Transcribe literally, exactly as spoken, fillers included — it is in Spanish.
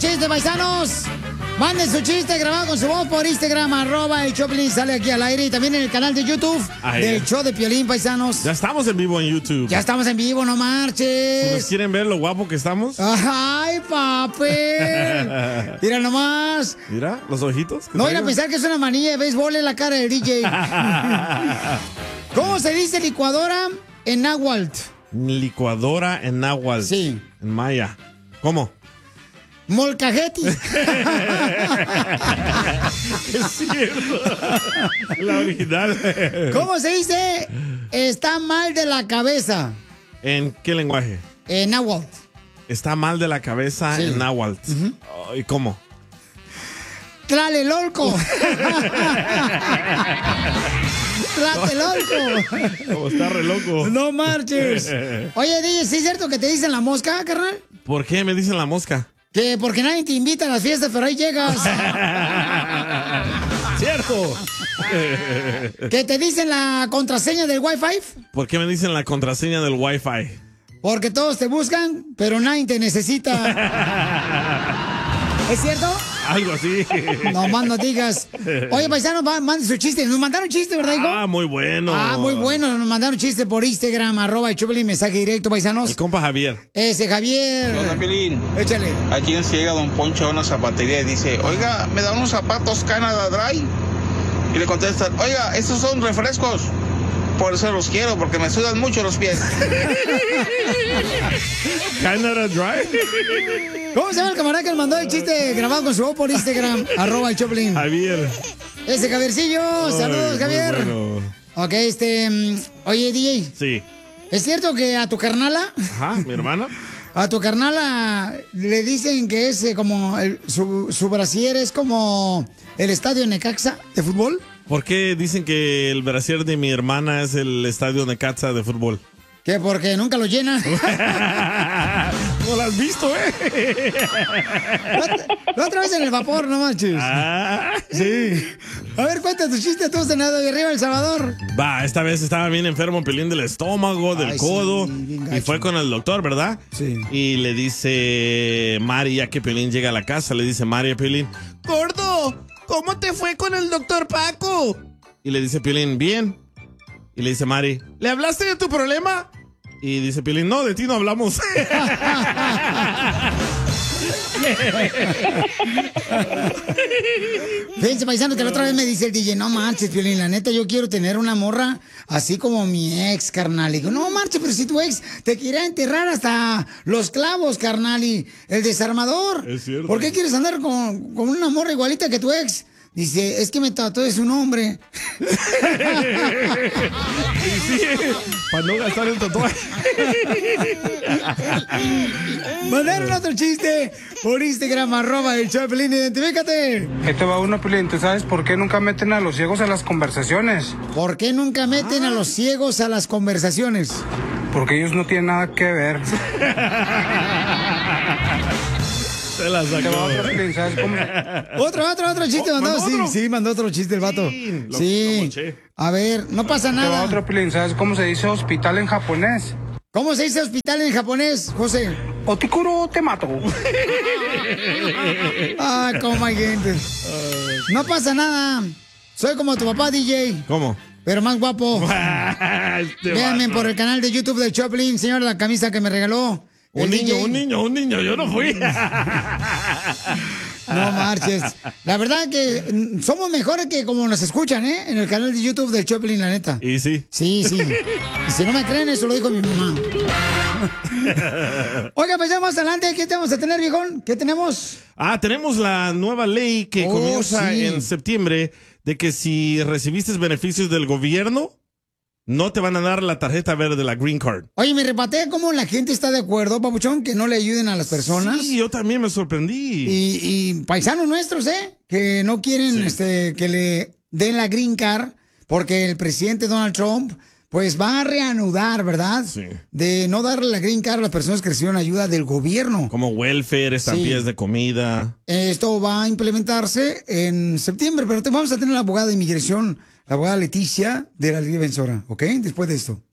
chiste, paisanos. Manden su chiste grabado con su voz por Instagram, arroba el Choplin, sale aquí al aire. Y también en el canal de YouTube Ay, del show de Piolín, paisanos. Ya estamos en vivo en YouTube. Ya estamos en vivo, no marches. ¿Nos quieren ver lo guapo que estamos? Ay, papel. Mira nomás. Mira, los ojitos. No ir a pensar que es una manilla de béisbol en la cara del D J. ¿Cómo se dice licuadora en náhuatl? Licuadora en náhuatl. Sí. En maya. ¿Cómo? Molcajeti. Es cierto. La original. ¿Cómo se dice? Está mal de la cabeza. ¿En qué lenguaje? En náhuatl. Está mal de la cabeza Sí. en náhuatl. Uh-huh. Oh, ¿y cómo? Tlalelolco. Tlatelolco. Como está re loco. No marches. Oye, D J, ¿sí es cierto que te dicen la mosca, carnal? ¿Por qué me dicen la mosca? Que porque nadie te invita a las fiestas, pero ahí llegas. ¡Cierto! ¿Que te dicen la contraseña del Wi-Fi? ¿Por qué me dicen la contraseña del Wi-Fi? Porque todos te buscan, pero nadie te necesita. ¿Es cierto? Algo así. No más no digas. Oye, paisano, manden su chiste. Nos mandaron chiste, ¿verdad, hijo? Ah, muy bueno. Ah, muy bueno. Nos mandaron chiste por Instagram, arroba el Choplin, mensaje directo, paisanos. El compa Javier. Ese Javier. Hola, Piolín. Échale. Aquí nos llega Don Poncho a una zapatería y dice, oiga, ¿me dan unos zapatos Canada Dry? Y le contestan, oiga, estos son refrescos. Por eso los quiero, porque me sudan mucho los pies. Canada Dry. ¿Cómo se llama el camarada que nos mandó el chiste grabado con su voz por Instagram? Arroba el Choplin. Javier. Ese Javiercillo. Saludos, Ay, Javier. Bueno. Ok, este... um, oye, D J. Sí. ¿Es cierto que a tu carnala... Ajá, mi hermana. A tu carnala le dicen que es eh, como... El, su, su brasier es como el estadio Necaxa de fútbol? ¿Por qué dicen que el brasier de mi hermana es el estadio Necaxa de fútbol? Que porque nunca lo llena. No lo has visto, ¿eh? La, la otra vez en el vapor, no manches. Ah. Sí. A ver, cuenta tu chiste, tú, Senado de arriba El Salvador. Va, esta vez estaba bien enfermo, Piolín, del estómago, del Ay, codo. sí, bien y gacho. fue con el doctor, ¿verdad? Sí. Y le dice Mari, ya que Piolín llega a la casa, le dice Mari a Piolín, gordo, ¿cómo te fue con el doctor Paco? Y le dice Piolín, bien. Y le dice Mari, ¿le hablaste de tu problema? Y dice Piolín, no, de ti no hablamos. Fíjense, paisano, que la otra vez me dice el D J, no marches, Piolín, la neta, yo quiero tener una morra así como mi ex, carnal. Y digo, no marches, pero si tu ex te quiere enterrar hasta los clavos, carnal, y el desarmador. Es cierto. ¿Por qué quieres andar con, con una morra igualita que tu ex? Dice, es que me trató de su nombre. Y sí, para no gastar el tatuaje. Mandaron otro chiste por Instagram, arroba el Choplin, identifícate. Ahí te va uno, Piolín. ¿Tú sabes por qué nunca meten a los ciegos a las conversaciones? ¿Por qué nunca meten a los ciegos a las conversaciones? Porque ellos no tienen nada que ver. Se la Te va sacó. otro, Piolín. ¿Sabes cómo? Otro, otro, otro chiste Oh, mandó. ¿mandó Sí, otro? sí, mandó otro chiste el vato. Sí, lo- Sí. lo moché. A ver, no pasa Te va nada. otro, Piolín. ¿Sabes cómo se dice hospital en japonés? ¿Cómo se dice hospital en japonés, José? Otikuro te mato. Ah, cómo hay gente. No pasa nada. Soy como tu papá, D J, ¿Cómo? pero más guapo. Este Véanme vato. por el canal de YouTube de Choplin, señor, la camisa que me regaló. Un el niño, D J. un niño, un niño, yo no fui. No marches. La verdad que mm, somos mejores que como nos escuchan, ¿eh? En el canal de YouTube de Choplin, la neta. Y sí. Sí, sí. Y si no me creen, eso lo dijo mi mamá. Oiga, pues ya más adelante, ¿qué tenemos a tener, viejón? ¿Qué tenemos? Ah, tenemos la nueva ley que Oh, comienza sí. en septiembre de que si recibiste beneficios del gobierno, no te van a dar la tarjeta verde, la Green Card. Oye, me repatea cómo la gente está de acuerdo, papuchón, que no le ayuden a las personas. Sí, yo también me sorprendí. Y, y paisanos nuestros, ¿eh? Que no quieren Sí. este, que le den la Green Card porque el presidente Donald Trump pues va a reanudar, ¿verdad? Sí. De no darle la Green Card a las personas que recibieron ayuda del gobierno. Como welfare, estampillas Sí. de comida. Esto va a implementarse en septiembre, pero te vamos a tener la abogada de inmigración, la abogada Leticia de la Liga Defensora, ¿ok? Después de esto.